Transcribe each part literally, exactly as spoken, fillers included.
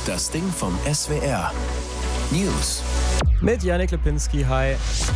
Das Ding vom S W R. News. Mit Janik Lipinski, hi.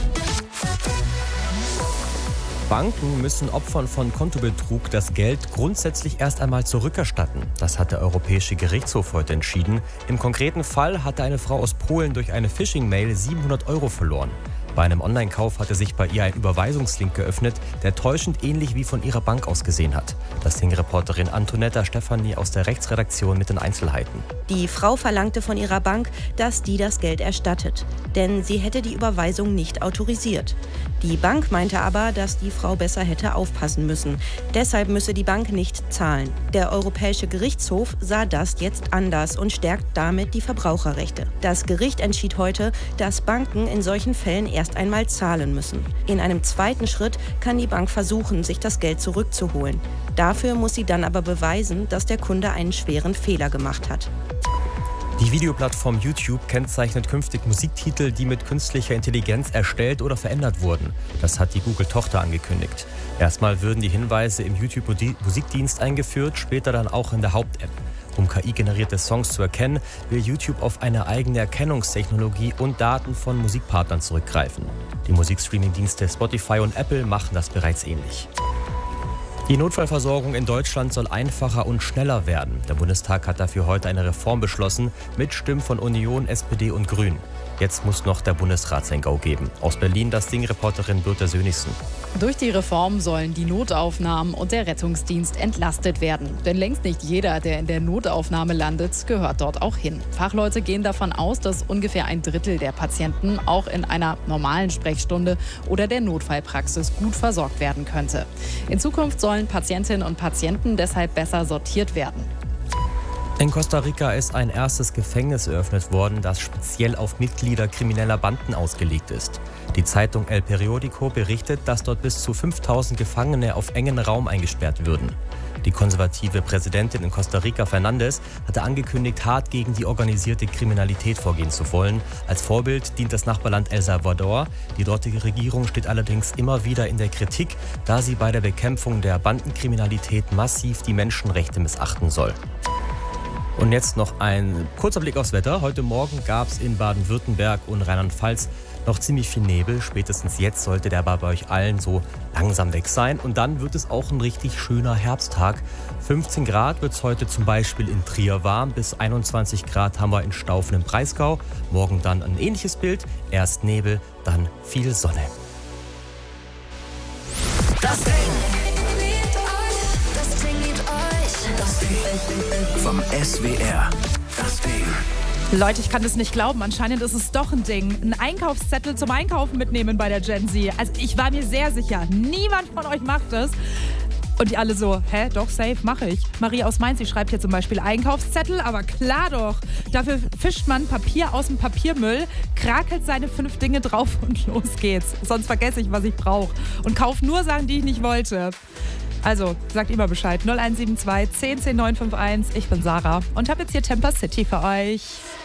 Banken müssen Opfern von Kontobetrug das Geld grundsätzlich erst einmal zurückerstatten. Das hat der Europäische Gerichtshof heute entschieden. Im konkreten Fall hatte eine Frau aus Polen durch eine Phishing-Mail siebenhundert Euro verloren. Bei einem Online-Kauf hatte sich bei ihr ein Überweisungslink geöffnet, der täuschend ähnlich wie von ihrer Bank ausgesehen hat. Das Ding-Reporterin Antonetta Stefani aus der Rechtsredaktion mit den Einzelheiten. Die Frau verlangte von ihrer Bank, dass die das Geld erstattet, denn sie hätte die Überweisung nicht autorisiert. Die Bank meinte aber, dass die Frau besser hätte aufpassen müssen. Deshalb müsse die Bank nicht zahlen. Der Europäische Gerichtshof sah das jetzt anders und stärkt damit die Verbraucherrechte. Das Gericht entschied heute, dass Banken in solchen Fällen erst einmal zahlen müssen. In einem zweiten Schritt kann die Bank versuchen, sich das Geld zurückzuholen. Dafür muss sie dann aber beweisen, dass der Kunde einen schweren Fehler gemacht hat. Die Videoplattform YouTube kennzeichnet künftig Musiktitel, die mit künstlicher Intelligenz erstellt oder verändert wurden. Das hat die Google-Tochter angekündigt. Erstmal würden die Hinweise im YouTube-Musikdienst eingeführt, später dann auch in der Haupt-App. Um K I-generierte Songs zu erkennen, will YouTube auf eine eigene Erkennungstechnologie und Daten von Musikpartnern zurückgreifen. Die Musikstreaming-Dienste Spotify und Apple machen das bereits ähnlich. Die Notfallversorgung in Deutschland soll einfacher und schneller werden. Der Bundestag hat dafür heute eine Reform beschlossen, mit Stimmen von Union, S P D und Grünen. Jetzt muss noch der Bundesrat sein Go geben. Aus Berlin das Ding-Reporterin Birte Sönigsen. Durch die Reform sollen die Notaufnahmen und der Rettungsdienst entlastet werden. Denn längst nicht jeder, der in der Notaufnahme landet, gehört dort auch hin. Fachleute gehen davon aus, dass ungefähr ein Drittel der Patienten auch in einer normalen Sprechstunde oder der Notfallpraxis gut versorgt werden könnte. In Zukunft sollen Patientinnen und Patienten deshalb besser sortiert werden. In Costa Rica ist ein erstes Gefängnis eröffnet worden, das speziell auf Mitglieder krimineller Banden ausgelegt ist. Die Zeitung El Periódico berichtet, dass dort bis zu fünftausend Gefangene auf engen Raum eingesperrt würden. Die konservative Präsidentin in Costa Rica, Fernández, hatte angekündigt, hart gegen die organisierte Kriminalität vorgehen zu wollen. Als Vorbild dient das Nachbarland El Salvador. Die dortige Regierung steht allerdings immer wieder in der Kritik, da sie bei der Bekämpfung der Bandenkriminalität massiv die Menschenrechte missachten soll. Und jetzt noch ein kurzer Blick aufs Wetter. Heute Morgen gab es in Baden-Württemberg und Rheinland-Pfalz noch ziemlich viel Nebel. Spätestens jetzt sollte der bei euch allen so langsam weg sein. Und dann wird es auch ein richtig schöner Herbsttag. fünfzehn Grad wird es heute zum Beispiel in Trier warm. Bis einundzwanzig Grad haben wir in Staufen im Breisgau. Morgen dann ein ähnliches Bild. Erst Nebel, dann viel Sonne. Das Ding. Vom S W R. Das Ding. Leute, ich kann das nicht glauben. Anscheinend ist es doch ein Ding. Ein Einkaufszettel zum Einkaufen mitnehmen bei der Gen Z. Also ich war mir sehr sicher, niemand von euch macht das. Und die alle so, hä, doch, safe, mache ich. Marie aus Mainz, sie schreibt hier zum Beispiel Einkaufszettel, aber klar doch. Dafür fischt man Papier aus dem Papiermüll, krakelt seine fünf Dinge drauf und los geht's. Sonst vergesse ich, was ich brauche. Und kauf nur Sachen, die ich nicht wollte. Also, sagt immer Bescheid. null eins sieben zwei, zehn zehn neun fünf eins. Ich bin Sarah und habe jetzt hier Temper City für euch.